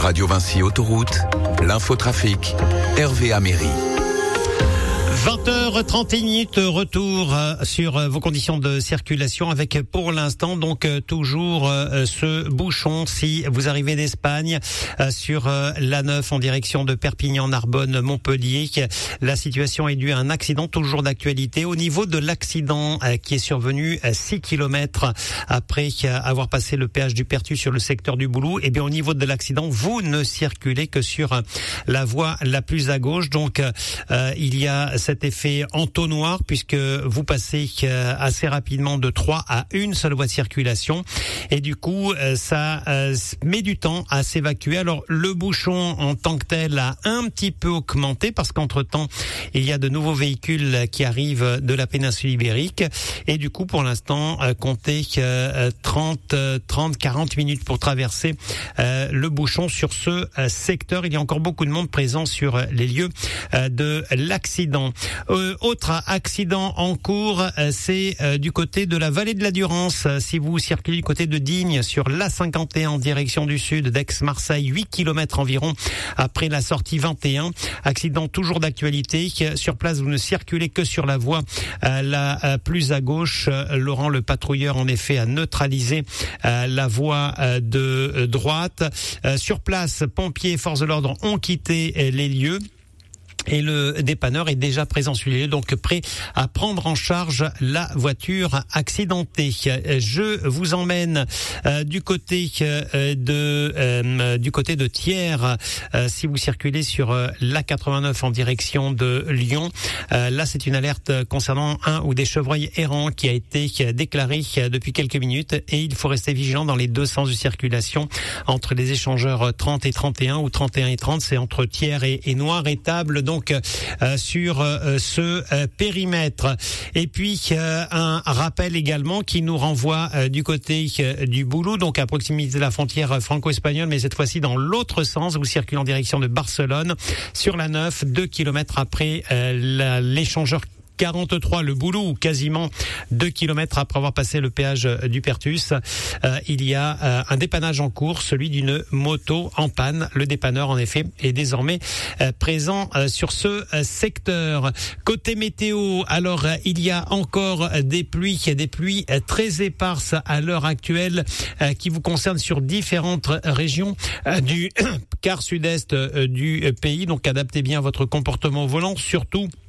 Radio Vinci Autoroute, l'infotrafic, Hervé Améry. 20h31, retour sur vos conditions de circulation avec pour l'instant donc toujours ce bouchon si vous arrivez d'Espagne sur l'A9 en direction de Perpignan, Narbonne, Montpellier. La situation est due à un accident toujours d'actualité. Au niveau de l'accident qui est survenu 6 km après avoir passé le péage du Pertus sur le secteur du Boulou, et bien au niveau de l'accident, vous ne circulez que sur la voie la plus à gauche. Donc il y a cet effet entonnoir puisque vous passez assez rapidement de 3 à une seule voie de circulation et du coup ça met du temps à s'évacuer. Alors le bouchon en tant que tel a un petit peu augmenté parce qu'entre-temps il y a de nouveaux véhicules qui arrivent de la péninsule ibérique et du coup pour l'instant comptez 40 minutes pour traverser le bouchon sur ce secteur. Il y a encore beaucoup de monde présent sur les lieux de l'accident. Autre accident en cours, c'est du côté de la vallée de la Durance. Si vous circulez du côté de Digne sur l'A51 en direction du sud d'Aix-Marseille, 8 km environ après la sortie 21. Accident toujours d'actualité. Sur place, vous ne circulez que sur la voie la plus à gauche. Laurent, le patrouilleur, en effet, a neutralisé la voie de droite. Sur place, pompiers et forces de l'ordre ont quitté les lieux. Et le dépanneur est déjà présent sur les lieux, donc prêt à prendre en charge la voiture accidentée. Je vous emmène du côté de Thiers. Si vous circulez sur l'A89 en direction de Lyon, là c'est une alerte concernant un ou des chevreuils errants qui a été déclarée depuis quelques minutes et il faut rester vigilant dans les deux sens de circulation entre les échangeurs 30 et 31 ou 31 et 30, c'est entre Thiers et Noir-Étable. Donc sur ce périmètre. Et puis un rappel également qui nous renvoie du côté du Boulou, donc à proximité de la frontière franco-espagnole, mais cette fois-ci dans l'autre sens. Vous circulez en direction de Barcelone sur la 9, 2 km après l'échangeur 43, le Boulou, quasiment 2 km après avoir passé le péage du Pertus. Il y a un dépannage en cours, celui d'une moto en panne. Le dépanneur, en effet, est désormais présent sur ce secteur. Côté météo, alors il y a encore des pluies très éparses à l'heure actuelle qui vous concernent sur différentes régions du quart sud-est du pays. Donc adaptez bien votre comportement au volant, surtout